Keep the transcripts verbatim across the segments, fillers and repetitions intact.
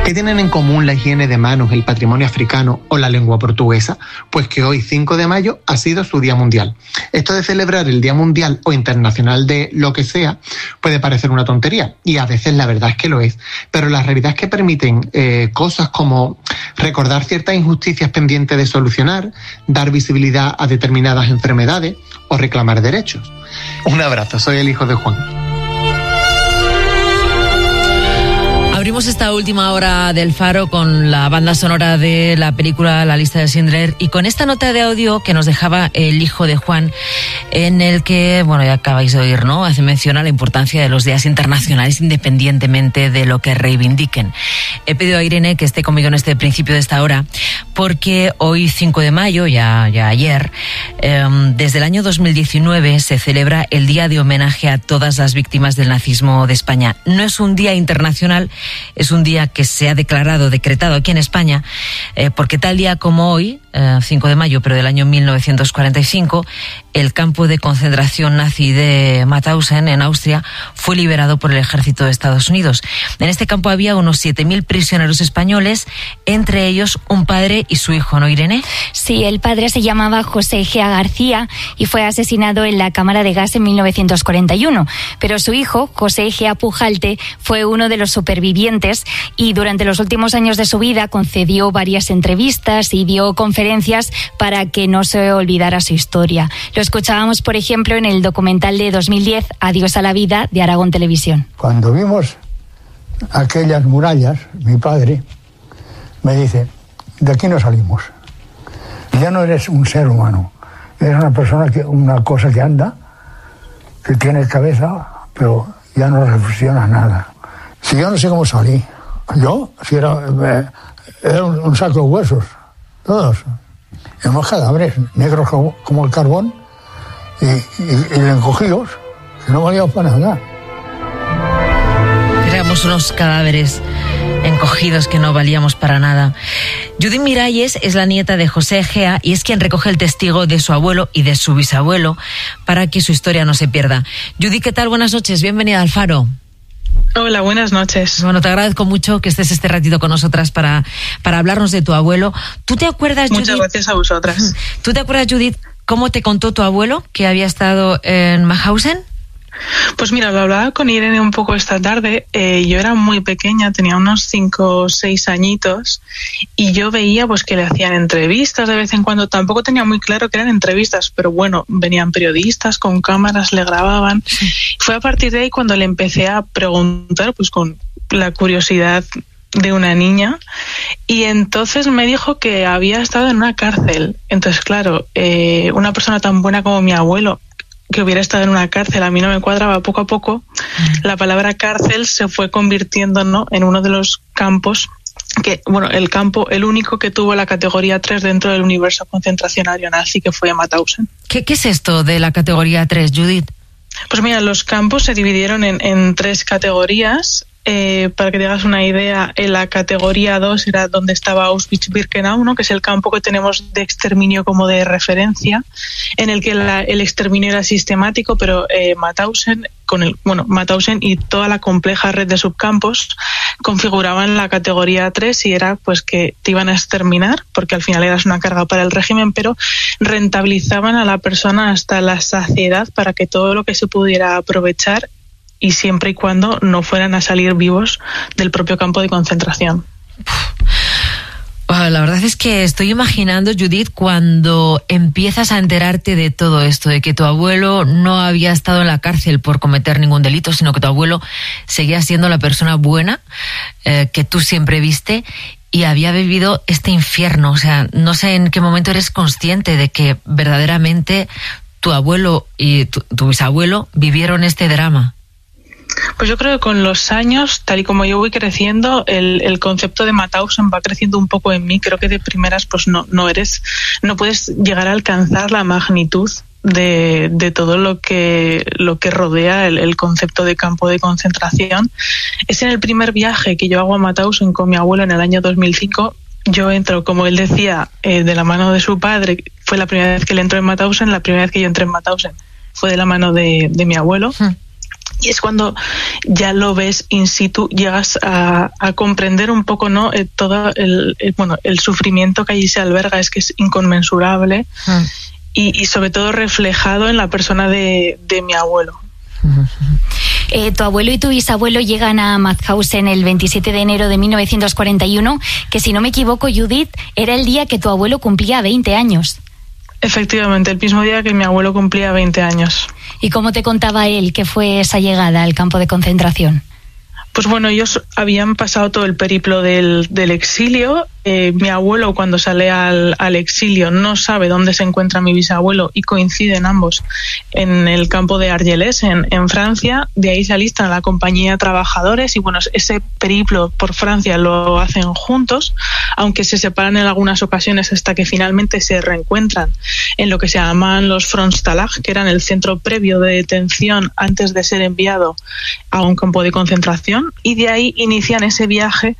¿Qué tienen en común la higiene de manos, el patrimonio africano o la lengua portuguesa? Pues que hoy, cinco de mayo, ha sido su Día Mundial. Esto de celebrar el Día Mundial o Internacional de lo que sea puede parecer una tontería, y a veces la verdad es que lo es, pero la realidad es que permiten eh, cosas como recordar ciertas injusticias pendientes de solucionar, dar visibilidad a determinadas enfermedades o reclamar derechos. Un abrazo, soy el hijo de Juan. Abrimos esta última hora del Faro con la banda sonora de la película La lista de Schindler y con esta nota de audio que nos dejaba el hijo de Juan, en el que, bueno, ya acabáis de oír, ¿no? Hace mención a la importancia de los días internacionales independientemente de lo que reivindiquen. He pedido a Irene que esté conmigo en este principio de esta hora porque hoy, cinco de mayo, ya, ya ayer, eh, desde el año dos mil diecinueve se celebra el Día de Homenaje a todas las víctimas del nazismo de España. No es un día internacional, es un día que se ha declarado, decretado aquí en España, eh, porque tal día como hoy, eh, cinco de mayo, pero del año mil novecientos cuarenta y cinco, el campo de concentración nazi de Mauthausen, en Austria, fue liberado por el ejército de Estados Unidos. En este campo había unos siete mil prisioneros españoles, entre ellos un padre y su hijo, ¿no, Irene? Sí, el padre se llamaba José Egea García y fue asesinado en la cámara de gas en mil novecientos cuarenta y uno, pero su hijo, José Egea Pujalte, fue uno de los supervivientes y durante los últimos años de su vida concedió varias entrevistas y dio conferencias para que no se olvidara su historia. Lo escuchábamos, por ejemplo, en el documental de dos mil diez, Adiós a la vida, de Aragón Televisión. Cuando vimos aquellas murallas, mi padre me dice, de aquí no salimos. Ya no eres un ser humano, eres una persona, que, una cosa que anda, que tiene cabeza, pero ya no reflexiona nada. Si yo no sé cómo salí, yo, si era, eh, era un, un saco de huesos, todos. Éramos cadáveres, negros como, como el carbón, y, y, y encogidos, que no valíamos para nada. Éramos unos cadáveres encogidos que no valíamos para nada. Judith Miralles es la nieta de José Egea y es quien recoge el testigo de su abuelo y de su bisabuelo para que su historia no se pierda. Judith, ¿qué tal? Buenas noches, bienvenida al Faro. Hola, buenas noches. Bueno, te agradezco mucho que estés este ratito con nosotras para, para hablarnos de tu abuelo. ¿Tú te acuerdas, Judith? Muchas gracias a vosotras. ¿Tú te acuerdas, Judith, cómo te contó tu abuelo que había estado en Mauthausen? Pues mira, lo hablaba con Irene un poco esta tarde. Eh, yo era muy pequeña, tenía unos cinco o seis añitos y yo veía pues que le hacían entrevistas de vez en cuando. Tampoco tenía muy claro que eran entrevistas, pero bueno, venían periodistas con cámaras, le grababan. Sí. Fue a partir de ahí cuando le empecé a preguntar, pues con la curiosidad de una niña, y entonces me dijo que había estado en una cárcel. Entonces, claro, eh, una persona tan buena como mi abuelo, que hubiera estado en una cárcel, a mí no me cuadraba. Poco a poco la palabra cárcel se fue convirtiendo, ¿no?, en uno de los campos que, bueno, el campo, el único que tuvo la categoría tres dentro del universo concentracionario nazi, que fue Mauthausen. ¿Qué, qué es esto de la categoría tres, Judith? Pues mira, los campos se dividieron en, en tres categorías. Eh, para que te hagas una idea, en la categoría dos era donde estaba Auschwitz-Birkenau, ¿no?, que es el campo que tenemos de exterminio como de referencia, en el que la, el exterminio era sistemático, pero eh, Mauthausen, con el, bueno, Mauthausen y toda la compleja red de subcampos configuraban la categoría tres y era pues que te iban a exterminar, porque al final eras una carga para el régimen, pero rentabilizaban a la persona hasta la saciedad para que todo lo que se pudiera aprovechar, y siempre y cuando no fueran a salir vivos del propio campo de concentración. La verdad es que estoy imaginando, Judith, cuando empiezas a enterarte de todo esto, de que tu abuelo no había estado en la cárcel por cometer ningún delito, sino que tu abuelo seguía siendo la persona buena eh, que tú siempre viste y había vivido este infierno. O sea, no sé en qué momento eres consciente de que verdaderamente tu abuelo y tu, tu bisabuelo vivieron este drama. Pues yo creo que con los años, tal y como yo voy creciendo, el, el concepto de Mauthausen va creciendo un poco en mí. Creo que de primeras pues no, no eres, no puedes llegar a alcanzar la magnitud de, de todo lo que, lo que rodea el, el concepto de campo de concentración. Es en el primer viaje que yo hago a Mauthausen con mi abuelo en el año dos mil cinco. Yo entro, como él decía, eh, de la mano de su padre. Fue la primera vez que él entró en Mauthausen, la primera vez que yo entré en Mauthausen fue de la mano de, de mi abuelo. Hmm. Y es cuando ya lo ves in situ, llegas a, a comprender un poco, ¿no? Eh, todo el, el, bueno, el sufrimiento que allí se alberga es que es inconmensurable mm. y, y sobre todo reflejado en la persona de, de mi abuelo. Eh, tu abuelo y tu bisabuelo llegan a Mauthausen el veintisiete de enero de mil novecientos cuarenta y uno, que si no me equivoco, Judith, era el día que tu abuelo cumplía veinte años. Efectivamente, el mismo día que mi abuelo cumplía veinte años. ¿Y cómo te contaba él que fue esa llegada al campo de concentración? Pues bueno, ellos habían pasado todo el periplo del, del exilio. Eh, mi abuelo, cuando sale al, al exilio, no sabe dónde se encuentra mi bisabuelo y coinciden ambos en el campo de Argelès, en, en Francia. De ahí se alistan a la compañía de trabajadores y bueno, ese periplo por Francia lo hacen juntos, aunque se separan en algunas ocasiones hasta que finalmente se reencuentran en lo que se llaman los Frontstalag, que eran el centro previo de detención antes de ser enviado a un campo de concentración, y de ahí inician ese viaje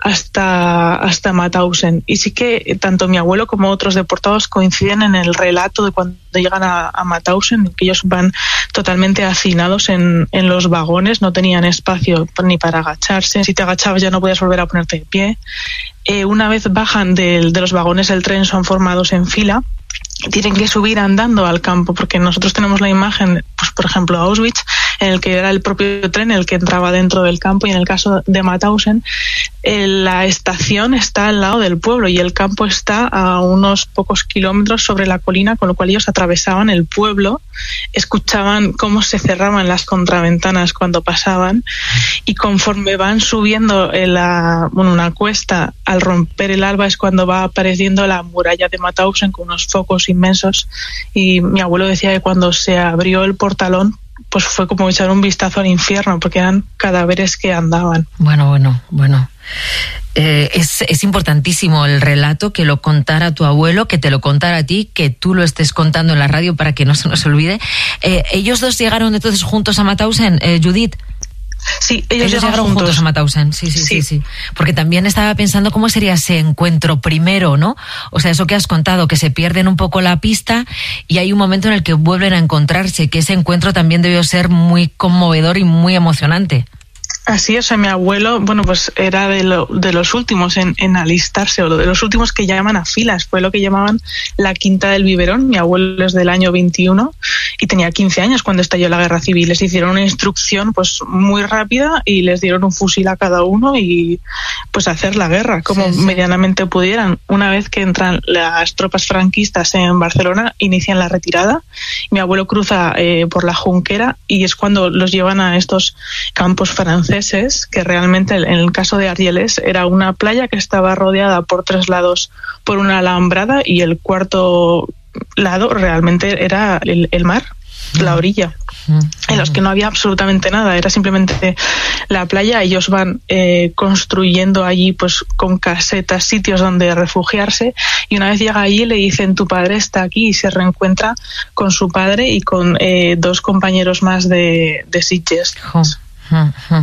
hasta, hasta Mauthausen. Y sí que tanto mi abuelo como otros deportados coinciden en el relato de cuando llegan a, a Mauthausen, que ellos van totalmente hacinados en, en los vagones, no tenían espacio ni para agacharse, si te agachabas ya no podías volver a ponerte de pie. Eh, una vez bajan de, de los vagones del tren son formados en fila, tienen que subir andando al campo, porque nosotros tenemos la imagen, pues por ejemplo Auschwitz, en el que era el propio tren el que entraba dentro del campo, y en el caso de Mauthausen eh, la estación está al lado del pueblo y el campo está a unos pocos kilómetros sobre la colina, con lo cual ellos atravesaban el pueblo, escuchaban cómo se cerraban las contraventanas cuando pasaban, y conforme van subiendo en la, bueno, una cuesta, al romper el alba es cuando va apareciendo la muralla de Mauthausen con unos focos inmensos, y mi abuelo decía que cuando se abrió el portalón pues fue como echar un vistazo al infierno, porque eran cadáveres que andaban. Bueno, bueno, bueno. Eh, es, es importantísimo el relato, que lo contara tu abuelo, que te lo contara a ti, que tú lo estés contando en la radio para que no se nos olvide. Eh, ¿Ellos dos llegaron entonces juntos a Mauthausen, eh, Judith? Sí, ellos, ellos llegaron juntos. juntos a Mauthausen, sí, sí, sí, sí, sí. Porque también estaba pensando cómo sería ese encuentro primero, ¿no? O sea, eso que has contado, que se pierden un poco la pista y hay un momento en el que vuelven a encontrarse, que ese encuentro también debió ser muy conmovedor y muy emocionante. Así es, o sea, mi abuelo, bueno, pues era de, lo, de los últimos en, en alistarse, o de los últimos que llaman a filas, fue lo que llamaban la Quinta del Biberón. Mi abuelo es del año veintiuno y tenía quince años cuando estalló la guerra civil. Les hicieron una instrucción pues muy rápida y les dieron un fusil a cada uno y pues hacer la guerra como sí, sí. medianamente pudieran. Una vez que entran las tropas franquistas en Barcelona, inician la retirada. Mi abuelo cruza eh, por la Junquera y es cuando los llevan a estos campos franceses, que realmente en el caso de Argelès era una playa que estaba rodeada por tres lados por una alambrada y el cuarto lado realmente era el, el mar, la orilla, en los que no había absolutamente nada, era simplemente la playa. Ellos van eh, construyendo allí pues con casetas, sitios donde refugiarse, y una vez llega allí le dicen tu padre está aquí, y se reencuentra con su padre y con eh, dos compañeros más de, de Sitges. Oh. Uh-huh.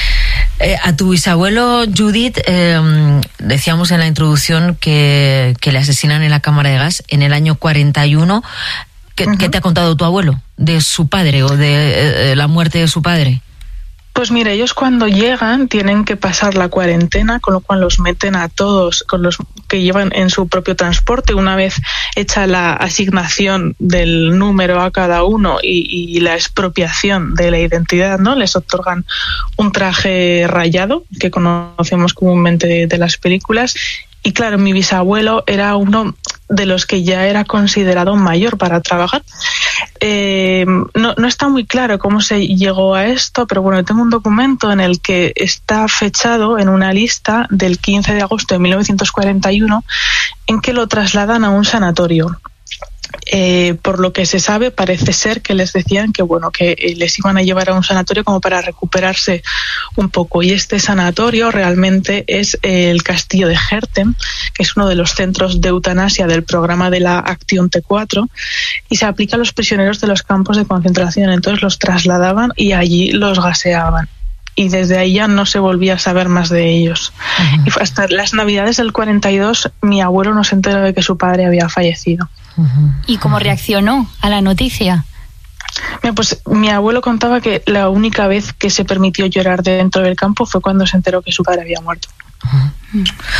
Eh, a tu bisabuelo, Judith, eh, decíamos en la introducción que, que le asesinan en la cámara de gas en el año cuarenta y uno. ¿Qué, uh-huh. ¿qué te ha contado tu abuelo de su padre o de eh, la muerte de su padre? Pues mira, ellos cuando llegan tienen que pasar la cuarentena, con lo cual los meten a todos, con los que llevan en su propio transporte. Una vez hecha la asignación del número a cada uno y, y la expropiación de la identidad, ¿no? Les otorgan un traje rayado, que conocemos comúnmente de, de las películas. Y claro, mi bisabuelo era uno de los que ya era considerado mayor para trabajar. Eh, no, no está muy claro cómo se llegó a esto, pero bueno, tengo un documento en el que está fechado en una lista del quince de agosto de mil novecientos cuarenta y uno en que lo trasladan a un sanatorio. Eh, por lo que se sabe, parece ser que les decían que bueno que les iban a llevar a un sanatorio como para recuperarse un poco, y este sanatorio realmente es el castillo de Herten, que es uno de los centros de eutanasia del programa de la Acción T cuatro, y se aplica a los prisioneros de los campos de concentración. Entonces los trasladaban y allí los gaseaban, y desde ahí ya no se volvía a saber más de ellos. Uh-huh. Y hasta las navidades del cuarenta y dos mi abuelo no se enteró de que su padre había fallecido. ¿Y cómo reaccionó a la noticia? Mira, pues mi abuelo contaba que la única vez que se permitió llorar dentro del campo fue cuando se enteró que su padre había muerto. Uh-huh.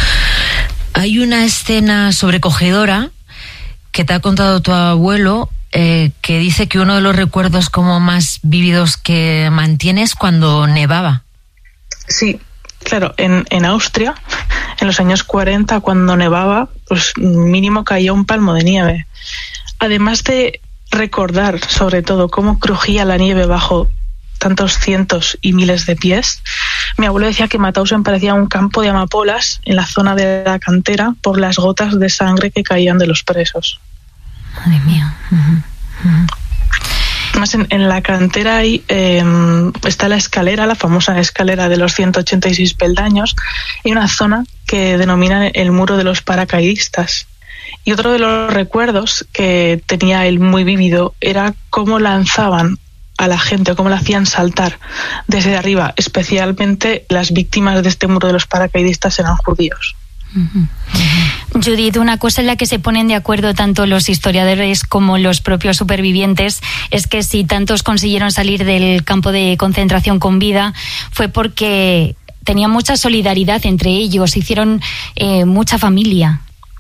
Hay una escena sobrecogedora que te ha contado tu abuelo, eh, que dice que uno de los recuerdos como más vívidos que mantienes cuando nevaba. Sí, claro, en, en Austria, en los años cuarenta, cuando nevaba, pues mínimo caía un palmo de nieve. Además de recordar, sobre todo, cómo crujía la nieve bajo tantos cientos y miles de pies, mi abuelo decía que Mauthausen parecía un campo de amapolas en la zona de la cantera por las gotas de sangre que caían de los presos. Madre mía. Uh-huh. Uh-huh. Además, en, en la cantera ahí eh, está la escalera, la famosa escalera de los ciento ochenta y seis peldaños, y una zona que denominan el muro de los paracaidistas. Y otro de los recuerdos que tenía él muy vívido era cómo lanzaban a la gente, cómo la hacían saltar desde arriba. Especialmente las víctimas de este muro de los paracaidistas eran judíos. Judith, una cosa en la que se ponen de acuerdo tanto los historiadores como los propios supervivientes es que si tantos consiguieron salir del campo de concentración con vida fue porque tenían mucha solidaridad entre ellos, hicieron eh, mucha familia.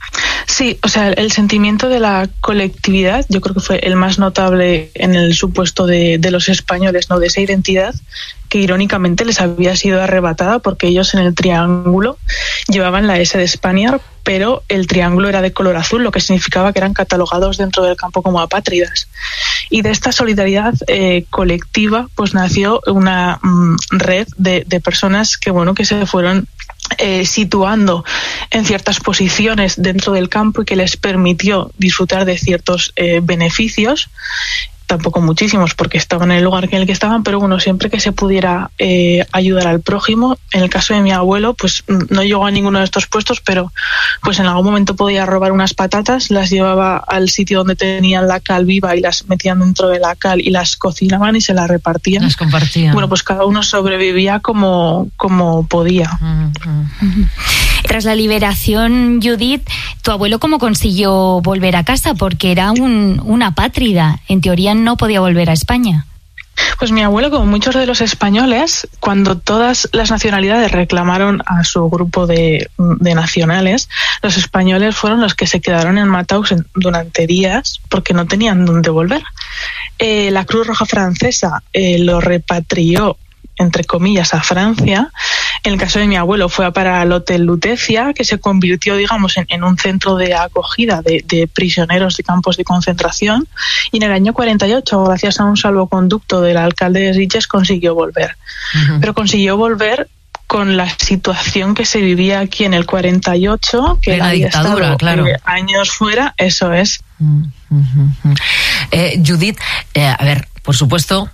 Sí, o sea, el sentimiento de la colectividad yo creo que fue el más notable en el supuesto de, de los españoles, ¿no? De esa identidad que irónicamente les había sido arrebatada porque ellos en el triángulo llevaban la S de Spaniard, pero el triángulo era de color azul, lo que significaba que eran catalogados dentro del campo como apátridas. Y de esta solidaridad eh, colectiva pues nació una mm, red de, de personas que, bueno, que se fueron Eh, situando en ciertas posiciones dentro del campo y que les permitió disfrutar de ciertos eh, beneficios, tampoco muchísimos porque estaban en el lugar en el que estaban, pero bueno, siempre que se pudiera eh, ayudar al prójimo. En el caso de mi abuelo, pues no llegó a ninguno de estos puestos, pero pues en algún momento podía robar unas patatas, las llevaba al sitio donde tenían la cal viva y las metían dentro de la cal y las cocinaban y se las repartían. Las compartían. Bueno, pues cada uno sobrevivía como, como podía. Uh-huh. Tras la liberación, Judith, ¿tu abuelo cómo consiguió volver a casa? Porque era un, una apátrida. En teoría no podía volver a España. Pues mi abuelo, como muchos de los españoles, cuando todas las nacionalidades reclamaron a su grupo de, de nacionales, los españoles fueron los que se quedaron en Mauthausen durante días porque no tenían dónde volver. Eh, la Cruz Roja Francesa eh, lo repatrió, entre comillas, a Francia. En el caso de mi abuelo fue para el Hotel Lutecia, que se convirtió, digamos, en, en un centro de acogida de, de prisioneros de campos de concentración, y en el año cuarenta y ocho, gracias a un salvoconducto del alcalde de Sitges, consiguió volver. Uh-huh. Pero consiguió volver con la situación que se vivía aquí en el cuarenta y ocho, que la había dictadura, estado claro. eh, años fuera, eso es. Uh-huh. Eh, Judith, eh, a ver, por supuesto,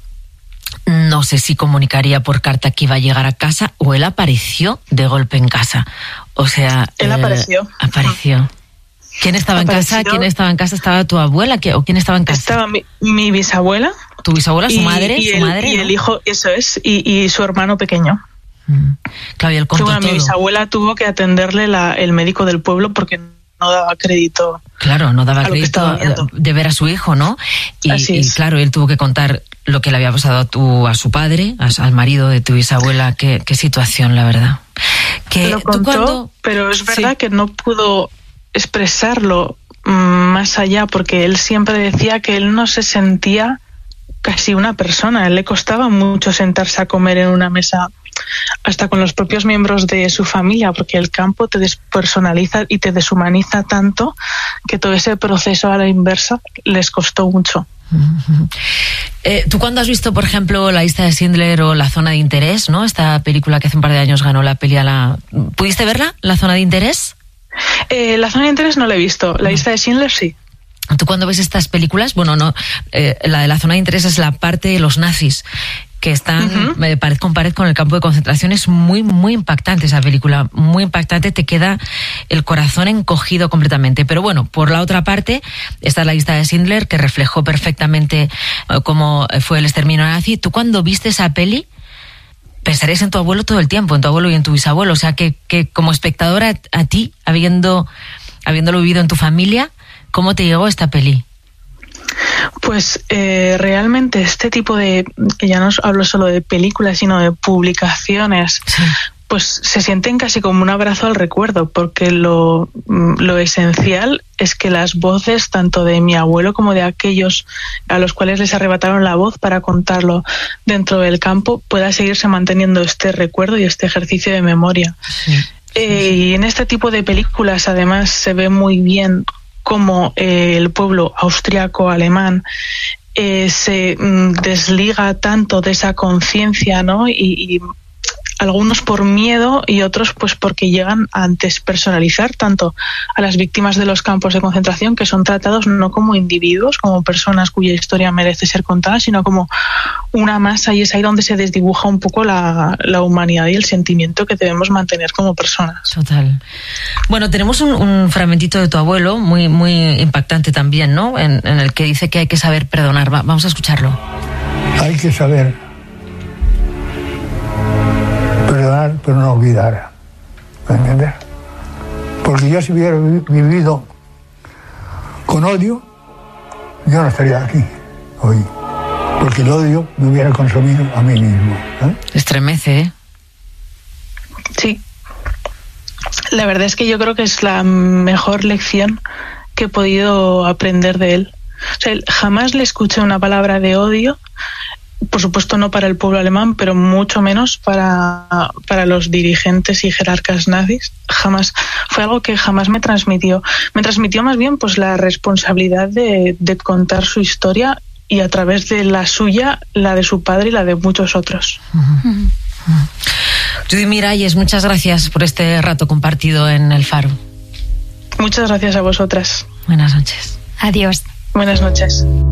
no sé si comunicaría por carta que iba a llegar a casa o él apareció de golpe en casa. O sea... Él eh, apareció. Apareció. ¿Quién estaba apareció. en casa? ¿Quién estaba en casa? ¿Estaba tu abuela? ¿O quién estaba en casa? Estaba mi, mi bisabuela. ¿Tu bisabuela? ¿Su y, madre? Y ¿Su el, madre? y ¿no? el hijo, eso es, y, y su hermano pequeño. Mm. Claro, y él contó bueno, todo. Mi bisabuela tuvo que atenderle la, el médico del pueblo porque no daba crédito. Claro, no daba crédito de ver a su hijo, ¿no? Y, y claro, él tuvo que contar lo que le había pasado a, tu, a su padre, a, al marido de tu bisabuela. Qué, qué situación, la verdad. Que lo contó, ¿tú cuando... pero es verdad sí. que no pudo expresarlo mmm, más allá, porque él siempre decía que él no se sentía casi una persona. A él le costaba mucho sentarse a comer en una mesa hasta con los propios miembros de su familia, porque el campo te despersonaliza y te deshumaniza tanto que todo ese proceso a la inversa les costó mucho. Uh-huh. Eh, ¿Tú cuándo has visto, por ejemplo, La lista de Schindler o La zona de interés, ¿no? Esta película que hace un par de años ganó la peli a la... ¿Pudiste verla, La zona de interés? Eh, la zona de interés no la he visto, La lista de Schindler sí. ¿Tú cuando ves estas películas? Bueno, no, eh, la de La zona de interés es la parte de los nazis que están uh-huh. eh, pared con pared con el campo de concentración. Es muy, muy impactante esa película, muy impactante, te queda el corazón encogido completamente. Pero bueno, por la otra parte está La lista de Schindler, que reflejó perfectamente eh, cómo fue el exterminio nazi. ¿Tú cuando viste esa peli pensarías en tu abuelo todo el tiempo, en tu abuelo y en tu bisabuelo? O sea, que, que como espectadora a ti, habiendo, habiéndolo vivido en tu familia, ¿cómo te llegó esta peli? Pues eh, realmente este tipo de, que ya no hablo solo de películas, sino de publicaciones, sí. pues se sienten casi como un abrazo al recuerdo, porque lo, lo esencial es que las voces tanto de mi abuelo como de aquellos a los cuales les arrebataron la voz para contarlo dentro del campo pueda seguirse manteniendo este recuerdo y este ejercicio de memoria. Sí, sí, eh, sí. Y en este tipo de películas además se ve muy bien cómo eh, el pueblo austriaco alemán eh, se mm, desliga tanto de esa conciencia, ¿no? Y, y algunos por miedo y otros pues porque llegan a despersonalizar tanto a las víctimas de los campos de concentración, que son tratados no como individuos, como personas cuya historia merece ser contada, sino como una masa, y es ahí donde se desdibuja un poco la, la humanidad y el sentimiento que debemos mantener como personas. Total. Bueno, tenemos un, un fragmentito de tu abuelo muy, muy impactante también, ¿no? En, en el que dice que hay que saber perdonar. Va, vamos a escucharlo. Hay que saber perdonar, pero no olvidar. ¿Me entiendes? Porque yo si hubiera vivido con odio, yo no estaría aquí hoy. Porque el odio me hubiera consumido a mí mismo. ¿eh? Estremece, ¿eh? Sí. La verdad es que yo creo que es la mejor lección que he podido aprender de él. O sea, él jamás le escuché una palabra de odio, por supuesto no para el pueblo alemán, pero mucho menos para, para los dirigentes y jerarcas nazis. Jamás. Fue algo que jamás me transmitió. Me transmitió más bien pues la responsabilidad de, de contar su historia, y a través de la suya, la de su padre y la de muchos otros. Uh-huh. Judy Miralles, muchas gracias por este rato compartido en El Faro. Muchas gracias a vosotras. Buenas noches. Adiós. Buenas noches.